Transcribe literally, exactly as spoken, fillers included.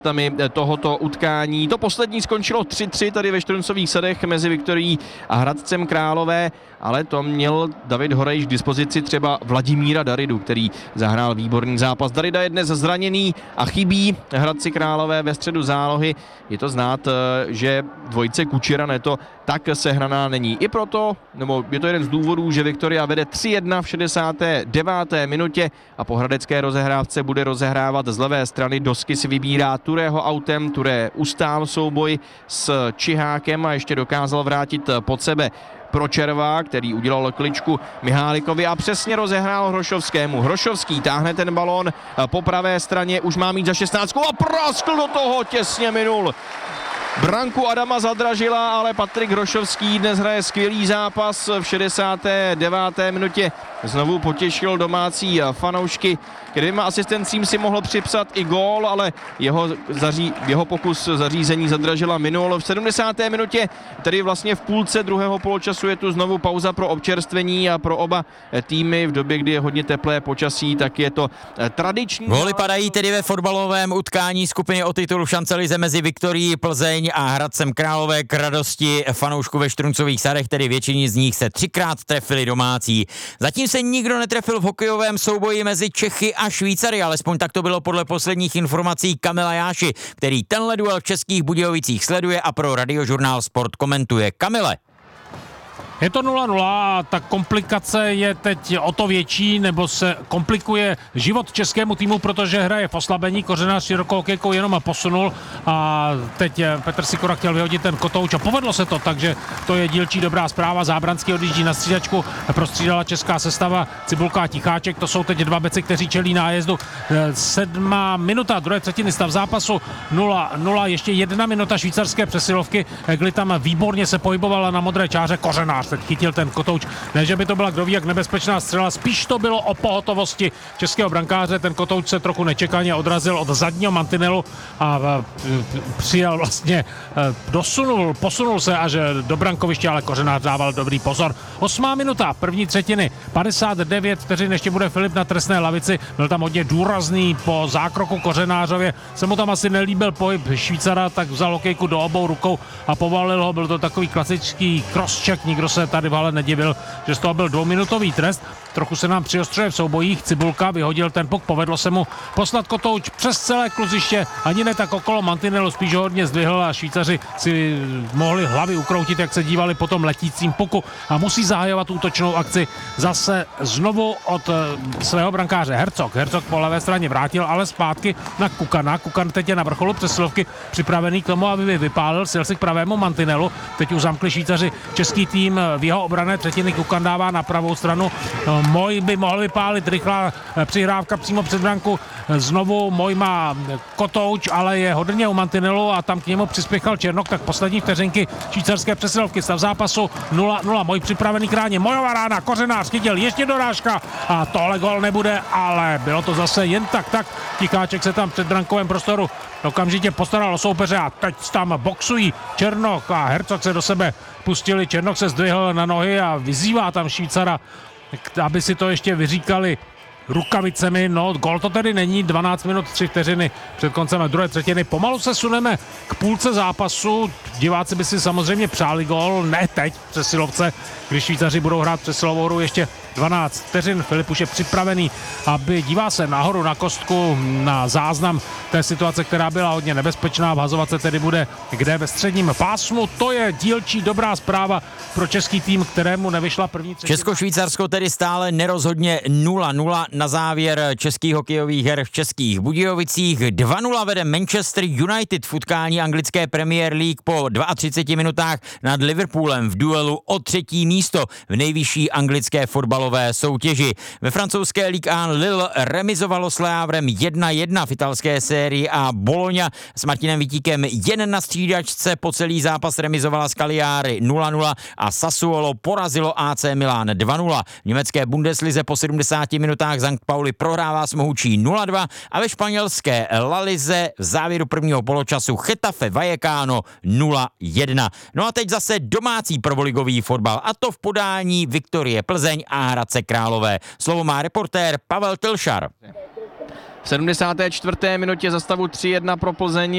tohoto utkání. To poslední skončilo tři tři tady ve Štruncových Sadech mezi Viktorií a Hradcem Králové, ale to měl David Horejš k dispozici třeba Vladimíra Daridu, který zahrál výborný zápas. Darida je dnes zraněný a chybí Hradci Králové ve středu zálohy. Je to znát, že dvojice Kučera Neto tak sehraná není. I proto, nebo je to jeden z důvodů, že Viktoria vede tři jedna v šedesáté deváté minutě a po hradecké rozehrávce bude rozehrávat z levé strany. Dosky si vybírá Turého autem. Turé ustál souboj s Čihákem a ještě dokázal vrátit pod sebe Pročerva, který udělal kličku Mihálikovi a přesně rozehrál Hrošovskému. Hrošovský táhne ten balón po pravé straně, už má mít za šestnáctku a praskl do toho, těsně minul branku Adama Zadražila, ale Patrik Hrošovský dnes hraje skvělý zápas. V šedesáté deváté minutě znovu potěšil domácí fanoušky. K dvěma asistencím si mohl připsat i gól, ale jeho, zaří, jeho pokus zařízení Zadražila minul. V sedmdesáté minutě, tedy vlastně v půlce druhého poločasu, je tu znovu pauza pro občerstvení a pro oba týmy v době, kdy je hodně teplé počasí, tak je to tradiční. Góly padají tedy ve fotbalovém utkání skupiny o titul v šancelize mezi Viktorií Plzeň a Hradcem Králové k radosti fanoušků ve Štruncových Sadech, tedy většině z nich se třikrát trefili domácí. Zatím se nikdo netrefil v hokejovém souboji mezi Čechy a Švýcary, alespoň tak to bylo podle posledních informací Kamila Jáši, který tenhle duel v Českých Budějovicích sleduje a pro Radiožurnál Sport komentuje. Kamile. Je to nula nula a ta komplikace je teď o to větší, nebo se komplikuje život českému týmu, protože hraje v oslabení. Kořenář širokou okénkou jenom posunul a teď Petr Sikora chtěl vyhodit ten kotouč a povedlo se to, takže to je dílčí dobrá zpráva. Zábranský odjíždí na střídačku, prostřídala česká sestava Cibulka a Ticháček, to jsou teď dva beci, kteří čelí nájezdu. Sedmá minuta druhé třetiny, stav zápasu nula nula, ještě jedna minuta švýcarské přesilovky, kdy tam výborně se pohybovala na modré čáře Kořenář. Teď chytil ten kotouč. Ne, že by to byla kdo ví jak nebezpečná střela, spíš to bylo o pohotovosti českého brankáře. Ten kotouč se trochu nečekaně odrazil od zadního mantinelu a přijel vlastně, dosunul, posunul se až do brankoviště, ale Kořenář dával dobrý pozor. Osmá minuta první třetiny, padesát devět vteřin, ještě bude Filip na trestné lavici. Byl tam hodně důrazný po zákroku Kořenářově. Se mu tam asi nelíbil pohyb Švýcara, tak vzal hokejku do obou rukou a povalil ho. Byl to takový klasický crosscheck, nikdo se tady v hale nedivil, že z toho byl dvouminutový trest. Trochu se nám přiostřuje v soubojích. Cibulka vyhodil ten puk, povedlo se mu poslat kotouč přes celé kluziště, ani ne tak okolo mantinelu, spíš ho hodně zdvihl a Švýcaři si mohli hlavy ukroutit, jak se dívali po tom letícím puku a musí zahajovat útočnou akci zase znovu od svého brankáře Hercog. Hercog po levé straně vrátil, ale zpátky na Kukana. Kukan teď je na vrcholu přesilovky, připravený k tomu, aby vypálil, sil si k pravému mantinelu. Teď už zamkli Švýcaři český tým v jeho obrané třetiny. Kukan dává na pravou stranu. Moj by mohl vypálit, rychlá přihrávka přímo před branku. Znovu Moj má kotouč, ale je hodně u mantinelu a tam k němu přispěchal Černok, tak poslední vteřinky švýcarské přesilovky. Stav zápasu nula nula. Moj připravený k ráně. Mojová rána, Kořenář chytil ještě dorážka a tohle gol nebude, ale bylo to zase jen tak tak. Ticháček se tam před brankovém prostoru okamžitě postaral o soupeře a teď tam boxují Černok a Hercog se do sebe pustili. Černok se zdvihl na nohy a vyzývá tam Švýcara, aby si to ještě vyříkali rukavicemi. No, gol to tedy není, dvanáct minut tři vteřiny před koncem druhé třetiny. Pomalu se suneme k půlce zápasu. Diváci by si samozřejmě přáli gol, ne teď v přesilovce, když Švýcaři budou hrát přesilovou hru ještě dvanáct vteřin. Filip už je připravený, aby dívá se nahoru na kostku na záznam té situace, která byla hodně nebezpečná. Vhazovat se tedy bude kde ve středním pásmu. To je dílčí dobrá zpráva pro český tým, kterému nevyšla první třetina. Česko-Švýcarsko tedy stále nerozhodně nula nula na závěr českých hokejových her v Českých Budějovicích. dva nula vede Manchester United v utkání anglické Premier League po třiceti dvou minutách nad Liverpoolem v duelu o třetí místo v nejvyšší anglické fotbalové soutěži. Ve francouzské Ligue jedna Lille remizovalo s Le Havrem jedna jedna v italské sérii a Bologna s Martinem Vítíkem jen na střídačce po celý zápas remizovala s Cagliari nula nula a Sassuolo porazilo A C Milan dva nula. V německé Bundeslize po sedmdesáti minutách Sankt Pauli prohrává s mohoučí nula dva a ve španělské La Lize v závěru prvního poločasu Getafe Vallecano nula jedna. No a teď zase domácí prvoligový fotbal, a to v podání Viktorie Plzeň a Hradce Králové. Slovo má reportér Pavel Tilšar. V sedmdesáté čtvrté minutě za stavu tři jedna pro Plzeň